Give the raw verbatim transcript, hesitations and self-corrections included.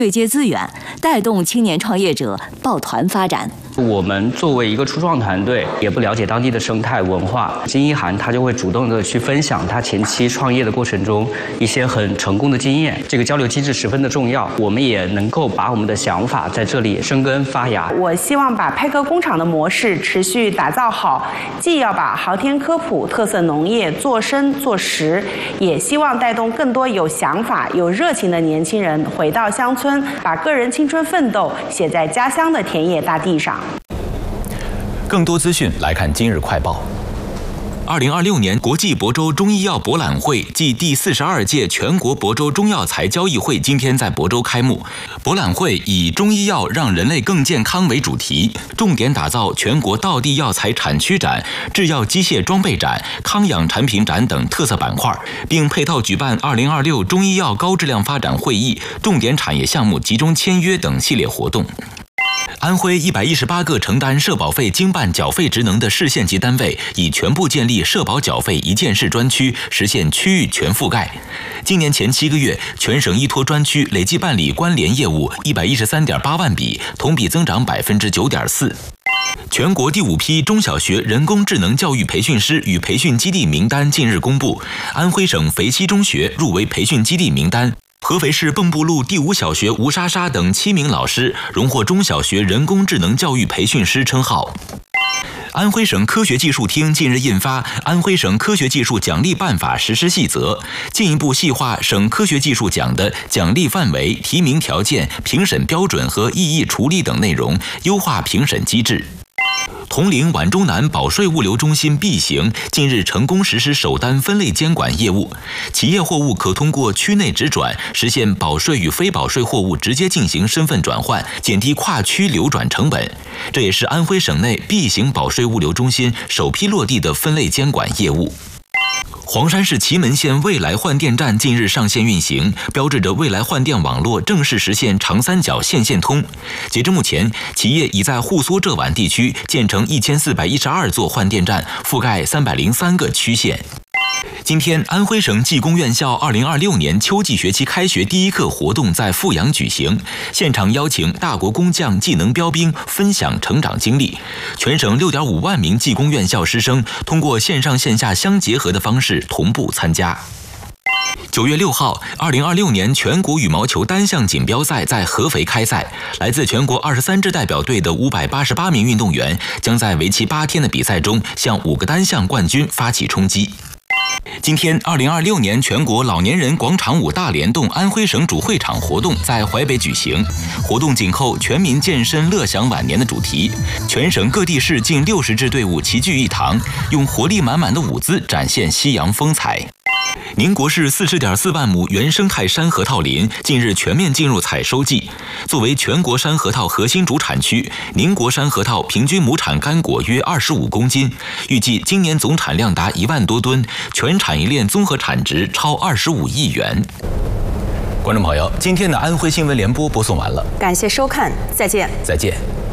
对接资源，带动青年创业者抱团发展。 我们作为一个初创团队，也不了解当地的生态文化，金一涵他就会主动的去分享他前期创业的过程中一些很成功的经验，这个交流机制十分的重要。我们也能够把我们的想法在这里生根发芽。 我希望把派科工厂的模式持续打造好，既要把航天科普、特色农业做深做实，也希望带动更多有想法、有热情的年轻人回到乡村，把个人青春奋斗写在家乡的田野大地上。 更多资讯来看今日快报。 二零二六年国际亳州中医药博览会暨第四十二届全国亳州中药材交易会今天在亳州开幕。博览会以中医药让人类更健康为主题，重点打造全国道地药材产区展、制药机械装备展、康养产品展等特色板块，并配套举办二零二六中医药高质量发展会议、重点产业项目集中签约等系列活动。安徽一百一十八个承担社保费经办缴费职能的市县级单位已全部建立社保缴费一站式专区，实现区域全覆盖。今年前七个月，全省依托专区累计办理关联业务一百一十三点八万笔，同比增长百分之九点四。全国第五批中小学人工智能教育培训师与培训基地名单近日公布，安徽省肥西中学入围培训基地名单。合肥市蚌埠路第五小学吴莎莎等七名老师荣获中小学人工智能教育培训师称号。安徽省科学技术厅近日印发《安徽省科学技术奖励办法实施细则》，进一步细化省科学技术奖的奖励范围、提名条件、评审标准和异议处理等内容，优化评审机制。铜陵皖中南保税物流中心 B 型近日成功实施首单分类监管业务，企业货物可通过区内直转实现保税与非保税货物直接进行身份转换，减低跨区流转成本。这也是安徽省内 B 型保税物流中心首批落地的分类监管业务。黄山市祁门县未来换电站近日上线运行，标志着未来换电网络正式实现长三角线线通。截至目前，企业已在沪苏浙皖地区建成一千四百一十二座换电站，覆盖三百零三个区县。今天，安徽省技工院校二零二六年秋季学期开学第一课活动在阜阳举行，现场邀请大国工匠技能标兵分享成长经历。全省六点五万名技工院校师生通过线上线下相结合的方式同步参加。九月六号，二零二六年全国羽毛球单项锦标赛在合肥开赛，来自全国二十三支代表队的五百八十八名运动员将在为期八天的比赛中向五个单项冠军发起冲击。今天，二零二六年全国老年人广场舞大联动安徽省主会场活动在淮北举行，活动紧扣全民健身乐享晚年的主题，全省各地市近六十支队伍齐聚一堂，用活力满满的舞姿展现西洋风采。宁国市四十点四万亩原生态山核桃林近日全面进入采收季。作为全国山核桃核心主产区，宁国山核桃平均亩产干果约二十五公斤，预计今年总产量达一万多吨，全产业链综合产值超二十五亿元。观众朋友，今天的安徽新闻联播播送完了， 感谢收看，再见， 再见。